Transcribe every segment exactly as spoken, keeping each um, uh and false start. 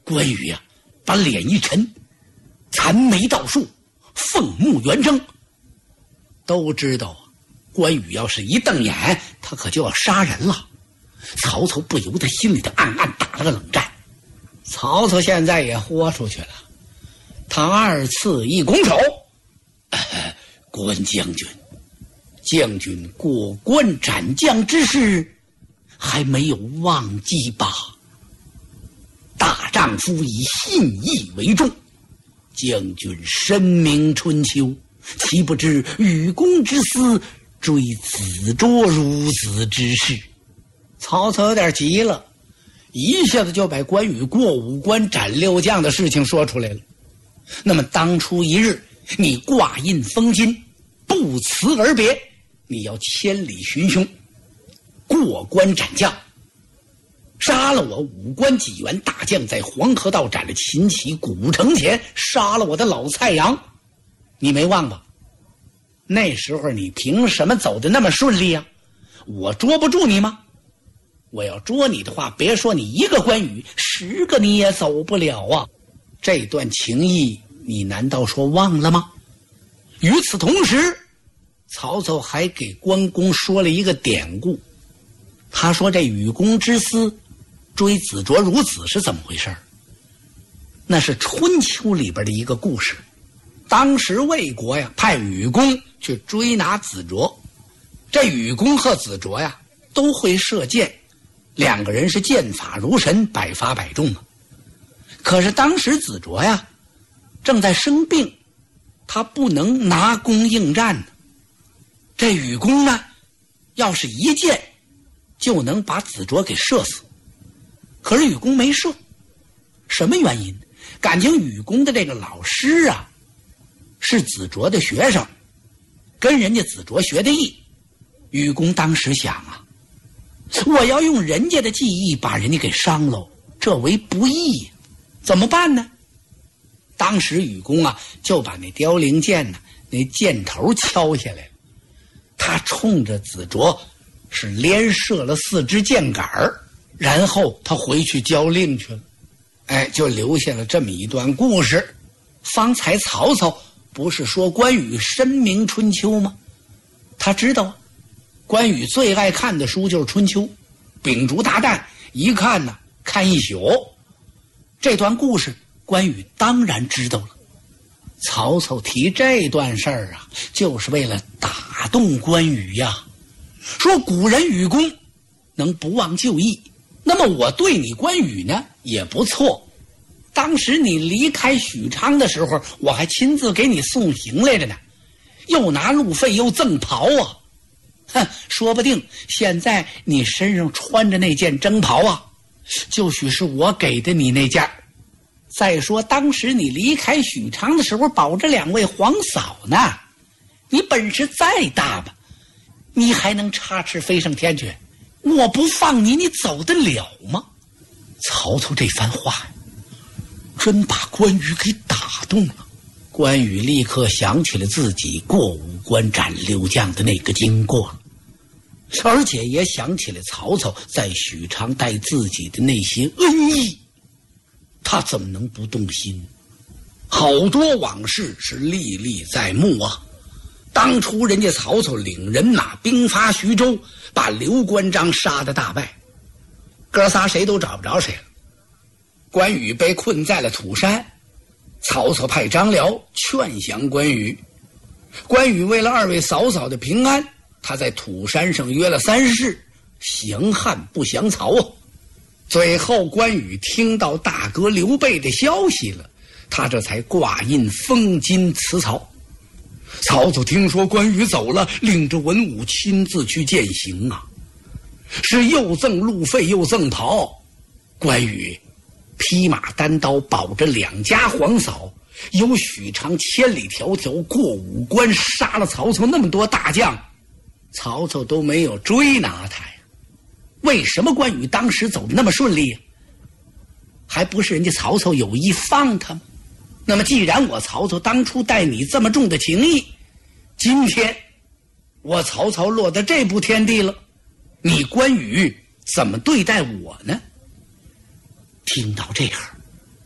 关羽呀、啊，把脸一沉，残眉倒竖，凤目圆睁。都知道啊，关羽要是一瞪眼，他可就要杀人了。曹操不由得心里头暗暗打了个冷战。曹操现在也豁出去了，他二次一拱手，呃、关将军，将军过关斩将之事还没有忘记吧？大丈夫以信义为重，将军深明春秋，岂不知与公之私，追子卓如此之事？曹操有点急了，一下子就把关羽过五关斩六将的事情说出来了。那么当初一日你挂印封金，不辞而别，你要千里寻凶，过关斩将，杀了我五关几员大将，在黄河道斩了秦琪古城前，杀了我的老蔡阳，你没忘吧？那时候你凭什么走得那么顺利啊？我捉不住你吗？我要捉你的话，别说你一个关羽，十个你也走不了啊！这段情谊你难道说忘了吗？与此同时，曹操还给关公说了一个典故。他说这与公之私，追子卓如子是怎么回事？那是春秋里边的一个故事。当时魏国呀派禹公去追拿子卓，这禹公和子卓呀都会射箭，两个人是剑法如神，百发百中啊。可是当时子卓呀正在生病，他不能拿弓应战呢。这禹公呢，要是一箭就能把子卓给射死，可是禹公没射，什么原因？感情禹公的这个老师啊是子卓的学生，跟人家子卓学的艺。禹公当时想啊，我要用人家的技艺把人家给伤喽，这为不义，怎么办呢？当时禹公啊就把那凋零箭呢那箭头敲下来了，他冲着子卓是连射了四支箭杆儿，然后他回去交令去了。哎，就留下了这么一段故事。方才曹操不是说关羽深明春秋吗？他知道关羽最爱看的书就是春秋，秉烛大战一看呢看一宿。这段故事关羽当然知道了。曹操提这段事儿啊，就是为了打动关羽呀。说古人禹公能不忘旧义，那么我对你关羽呢也不错。当时你离开许昌的时候，我还亲自给你送行来着呢，又拿路费又赠袍啊。哼，说不定现在你身上穿着那件征袍啊，就许是我给的你那件。再说当时你离开许昌的时候保着两位皇嫂呢，你本事再大吧，你还能插翅飞上天去？我不放你，你走得了吗？曹操这番话真把关羽给打动了。关羽立刻想起了自己过五关斩六将的那个经过，而且也想起了曹操在许昌待自己的那些恩义，他怎么能不动心？好多往事是历历在目啊。当初人家曹操领人马兵发徐州，把刘关张杀得大败，哥仨谁都找不着谁了。关羽被困在了土山，曹操派张辽劝降关羽。关羽为了二位嫂嫂的平安，他在土山上约了三世，降汉不降曹啊。最后关羽听到大哥刘备的消息了，他这才挂印封金辞曹。曹操听说关羽走了，领着文武亲自去践行啊，是又赠路费又赠袍。关羽披马单刀，保着两家皇嫂，由许昌千里迢迢过五关，杀了曹操那么多大将，曹操都没有追拿他呀。为什么关羽当时走得那么顺利啊？还不是人家曹操有意放他吗？那么既然我曹操当初待你这么重的情谊，今天我曹操落到这步天地了，你关羽怎么对待我呢？听到这样，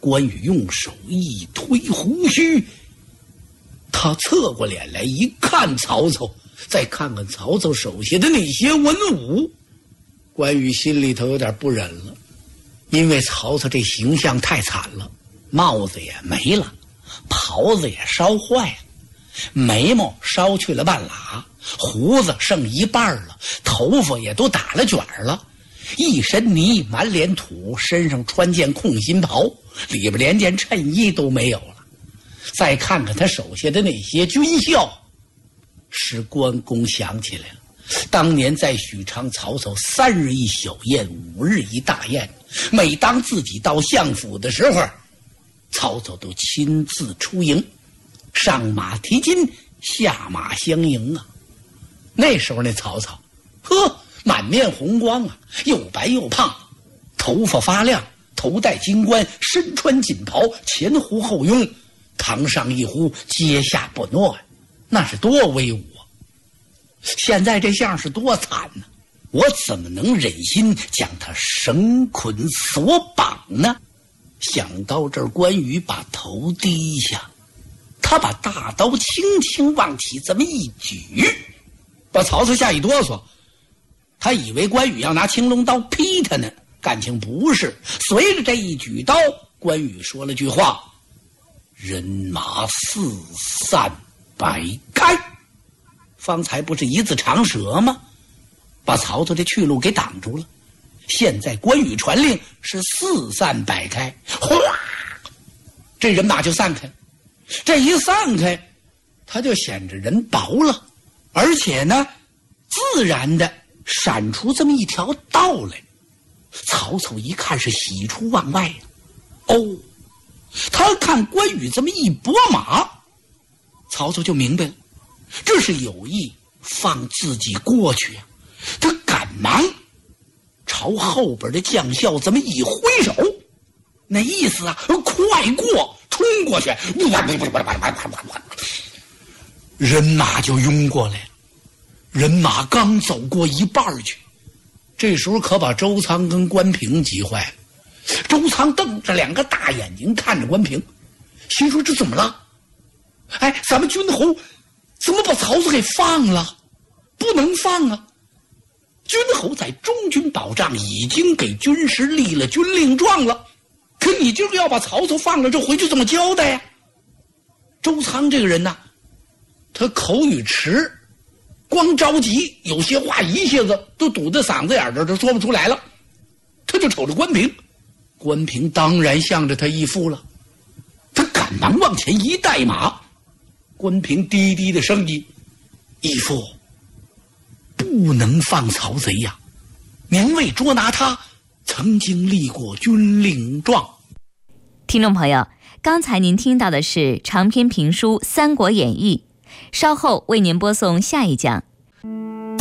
关羽用手一推胡须，他侧过脸来一看曹操，再看看曹操手下的那些文武，关羽心里头有点不忍了，因为曹操这形象太惨了，帽子也没了，袍子也烧坏了，眉毛烧去了半拉，胡子剩一半了，头发也都打了卷了，一身泥，满脸土，身上穿件空心袍，里边连件衬衣都没有了。再看看他手下的那些军校，使关公想起来了，当年在许昌，曹操三日一小宴，五日一大宴，每当自己到相府的时候，曹操都亲自出迎，上马提金，下马相迎啊。那时候那曹操，呵，满面红光啊，又白又胖，头发发亮，头戴金冠，身穿锦袍，前呼后拥，堂上一呼，阶下不诺，那是多威武啊！现在这相是多惨呢、啊！我怎么能忍心将他绳捆索绑呢？想到这儿，关羽把头低下，他把大刀轻轻往起这么一举，把曹操吓一哆嗦。他以为关羽要拿青龙刀劈他呢，感情不是。随着这一举刀，关羽说了句话：“人马四散摆开。”方才不是一字长蛇吗？把曹操的去路给挡住了。现在关羽传令是四散摆开，哗，这人马就散开。这一散开，他就显着人薄了，而且呢，自然的闪出这么一条道来。曹操一看是喜出望外呀、啊！哦，他看关羽这么一拨马，曹操就明白了，这是有意放自己过去呀、啊。他赶忙朝后边的将校这么一挥手，那意思啊，快过，冲过去，人马就拥过来了。人马刚走过一半去，这时候可把周仓跟关平急坏了。周仓瞪着两个大眼睛看着关平，心说这怎么了？哎，咱们军侯怎么把曹操给放了？不能放啊！军侯在中军保障已经给军师立了军令状了，可你就是要把曹操放了，这回去怎么交代呀？周仓这个人呢，他口语迟，光着急，有些话一下子都堵在嗓子眼这，就说不出来了。他就瞅着关平，关平当然向着他义父了，他赶忙往前一带马。关平低低的声音：“义父，不能放曹贼呀！您为捉拿他，曾经立过军令状。” 听众朋友，刚才您听到的是长篇评书《三国演义》，稍后为您播送下一讲。